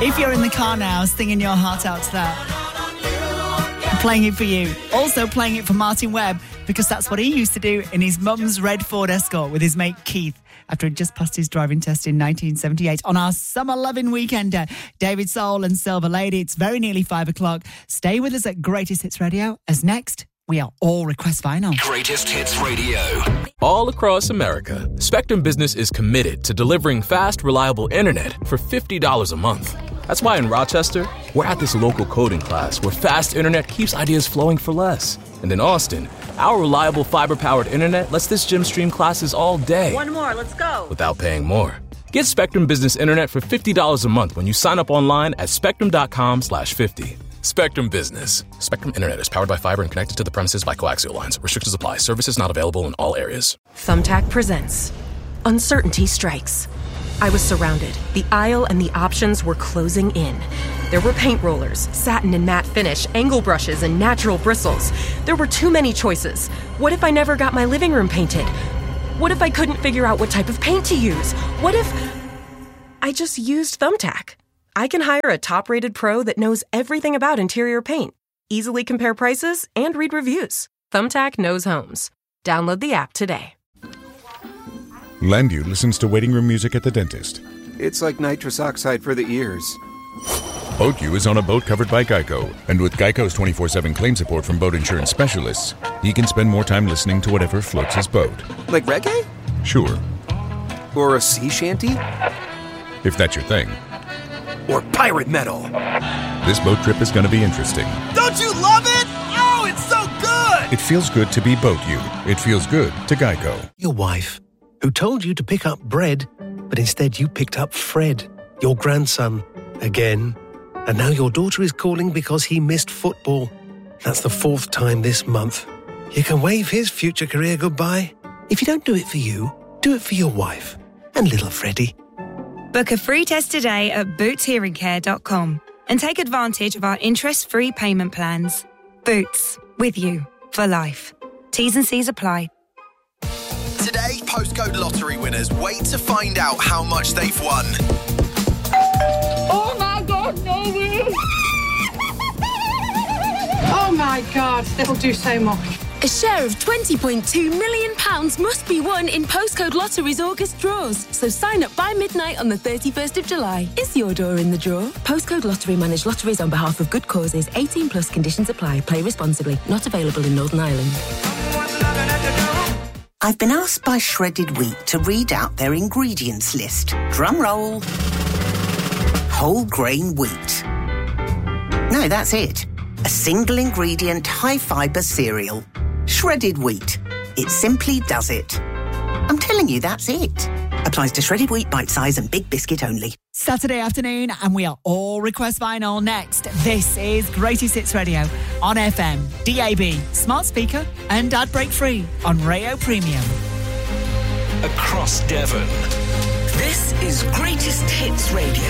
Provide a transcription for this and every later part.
If you're in the car now, singing your heart out to that. I'm playing it for you. Also playing it for Martin Webb, because that's what he used to do in his mum's red Ford Escort with his mate Keith after he'd just passed his driving test in 1978 on our summer loving weekend. David Soul and Silver Lady. It's very nearly 5 o'clock. Stay with us at Greatest Hits Radio, as next we are all Request Vinyl. Greatest Hits Radio. All across America, Spectrum Business is committed to delivering fast, reliable internet for $50 a month. That's why in Rochester, we're at this local coding class where fast internet keeps ideas flowing for less. And in Austin, our reliable fiber-powered internet lets this gym stream classes all day. One more, let's go. Without paying more. Get Spectrum Business Internet for $50 a month when you sign up online at spectrum.com/50. Spectrum Business. Spectrum Internet is powered by fiber and connected to the premises by coaxial lines. Restrictions apply. Services not available in all areas. Thumbtack presents Uncertainty Strikes. I was surrounded. The aisle and the options were closing in. There were paint rollers, satin and matte finish, angle brushes, and natural bristles. There were too many choices. What if I never got my living room painted? What if I couldn't figure out what type of paint to use? What if I just used Thumbtack? I can hire a top-rated pro that knows everything about interior paint, easily compare prices, and read reviews. Thumbtack knows homes. Download the app today. Landu listens to waiting room music at the dentist. It's like nitrous oxide for the ears. BoatU is on a boat covered by Geico, and with Geico's 24/7 claim support from boat insurance specialists, he can spend more time listening to whatever floats his boat. Like reggae? Sure. Or a sea shanty? If that's your thing. Or pirate metal? This boat trip is going to be interesting. Don't you love it? Oh, it's so good! It feels good to be BoatU. It feels good to Geico. Your wife, who told you to pick up bread, but instead you picked up Fred, your grandson, again. And now your daughter is calling because he missed football. That's the 4th time this month. You can wave his future career goodbye. If you don't do it for you, do it for your wife and little Freddie. Book a free test today at bootshearingcare.com and take advantage of our interest-free payment plans. Boots, with you for life. T's and C's apply. Today, postcode lottery winners wait to find out how much they've won. Oh my God, no way! Oh my God, that'll do so much. A share of £20.2 million must be won in Postcode Lottery's August draws. So sign up by midnight on the 31st of July. Is your door in the draw? Postcode Lottery manage lotteries on behalf of good causes. 18 plus conditions apply. Play responsibly. Not available in Northern Ireland. I've been asked by Shredded Wheat to read out their ingredients list. Drum roll. Whole grain wheat. No, that's it. A single ingredient high fibre cereal. Shredded wheat. It simply does it. I'm telling you, that's it. Applies to shredded wheat, bite size and big biscuit only. Saturday afternoon, and we are all Request Vinyl next. This is Greatest Hits Radio on FM, DAB, smart speaker, and ad break free on Rayo Premium. Across Devon. This is Greatest Hits Radio.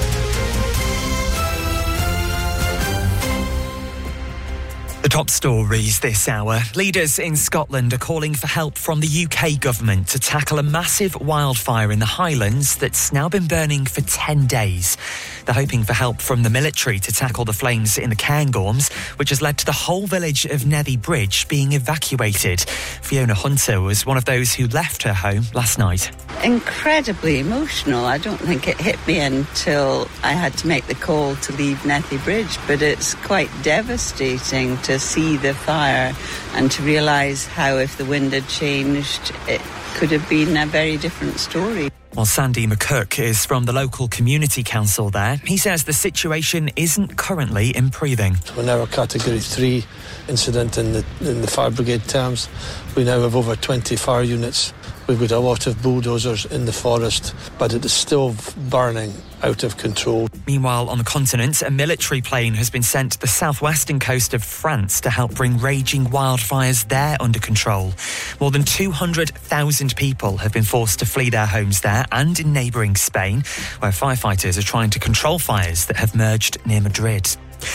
The top stories this hour. Leaders in Scotland are calling for help from the UK government to tackle a massive wildfire in the Highlands that's now been burning for 10 days. They're hoping for help from the military to tackle the flames in the Cairngorms, which has led to the whole village of Nethy Bridge being evacuated. Fiona Hunter was one of those who left her home last night. Incredibly emotional. I don't think it hit me until I had to make the call to leave Nethy Bridge, but it's quite devastating to see the fire and to realise how if the wind had changed, it could have been a very different story. Well, Sandy McCook is from the local community council there. He says the situation isn't currently improving. We're now a Category 3 incident in the fire brigade terms. We now have over 20 fire units. We've got a lot of bulldozers in the forest, but it is still burning out of control. Meanwhile, on the continent, a military plane has been sent to the southwestern coast of France to help bring raging wildfires there under control. More than 200,000 people have been forced to flee their homes there and in neighbouring Spain, where firefighters are trying to control fires that have merged near Madrid.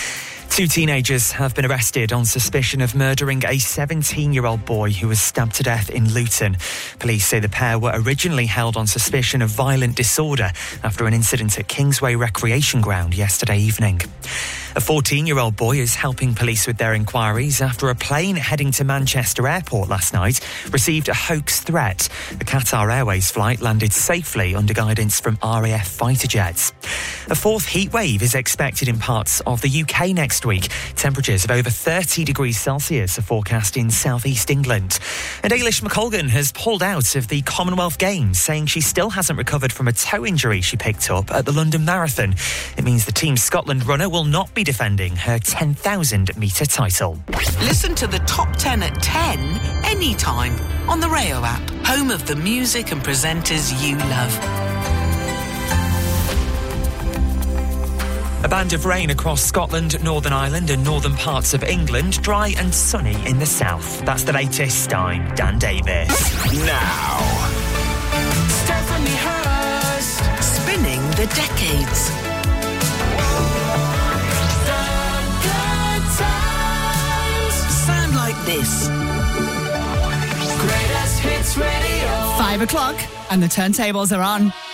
Two teenagers have been arrested on suspicion of murdering a 17-year-old boy who was stabbed to death in Luton. Police say the pair were originally held on suspicion of violent disorder after an incident at Kingsway Recreation Ground yesterday evening. A 14-year-old boy is helping police with their inquiries after a plane heading to Manchester Airport last night received a hoax threat. The Qatar Airways flight landed safely under guidance from RAF fighter jets. A fourth heat wave is expected in parts of the UK next week. Temperatures of over 30 degrees Celsius are forecast in southeast England. And Ailish McColgan has pulled out of the Commonwealth Games, saying she still hasn't recovered from a toe injury she picked up at the London Marathon. It means the Team Scotland runner will not be defending her 10,000-metre title. Listen to the top 10 at 10 anytime on the Rayo app, home of the music and presenters you love. A band of rain across Scotland, Northern Ireland and northern parts of England, dry and sunny in the south. That's the latest. I'm Dan Davis. Now, Stephanie Hurst, spinning the decades. Sound like this. Greatest Hits Radio. 5 o'clock and the turntables are on.